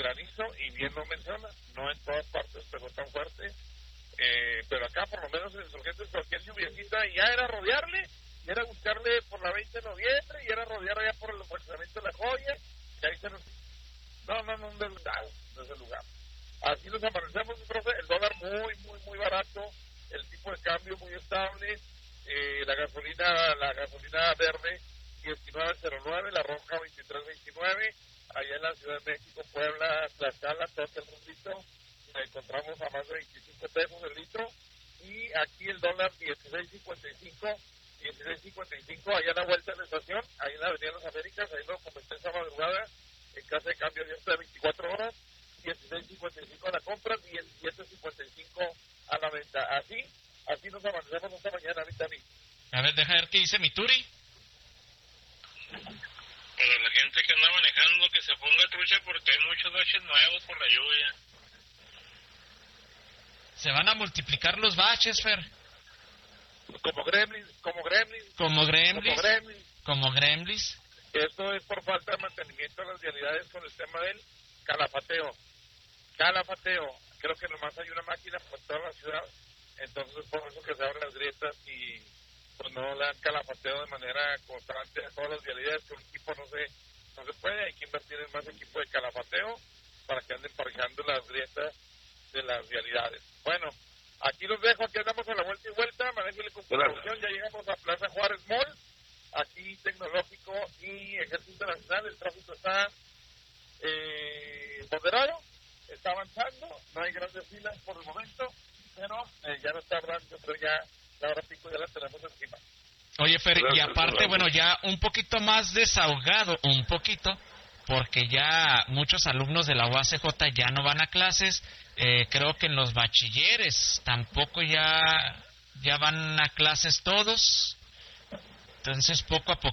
granizo, y bien lo menciona, no en todas partes pegó tan fuerte, pero acá por lo menos en Insurgentes cualquier lluviecita y ya era rodearle, y era buscarle por la 20 de noviembre, y era rodear allá por el fraccionamiento de La Joya, y ahí se nos... No, un desde el lugar. Así nos amanecemos, profe, el dólar muy barato, el tipo de cambio muy estable, la gasolina verde 19.09, la roja 23.29, allá en la Ciudad de México, Puebla, Tlaxcala, todo el rundito, la encontramos a más de 25 pesos el litro, y aquí el dólar 16.55, allá a la vuelta de la estación, ahí en la Avenida de las Américas, ahí lo comenté esa madrugada, en casa de cambio abierta de 24 horas, 16.55 a la compra, 17.55 a la venta. Así nos amanecemos esta mañana, ahorita. A ver, deja ver qué dice mi Turi. Para la gente que anda manejando, que se ponga trucha porque hay muchos baches nuevos por la lluvia. Se van a multiplicar los baches, Fer. Como gremlins. Esto es por falta de mantenimiento de las vialidades con el tema del calafateo. Creo que nomás hay una máquina por toda la ciudad, entonces por eso que se abren las grietas y pues no le dan calafateo de manera constante a todas las vialidades. Con equipo no se puede, hay que invertir en más equipo de calafateo para que anden parejando las grietas de las vialidades. Bueno, aquí los dejo, aquí andamos a la vuelta y vuelta, manéjenle con precaución, ya llegamos a Plaza Juárez Mall, aquí Tecnológico y Ejército Nacional, el tráfico está moderado, está avanzando, no hay grandes filas por el momento, pero ya no está hablando, pero ya la hora pico ya la tenemos encima. Oye, Fer, y aparte, bueno, ya un poquito más desahogado, porque ya muchos alumnos de la UACJ ya no van a clases, creo que en los bachilleres tampoco ya van a clases todos, entonces poco a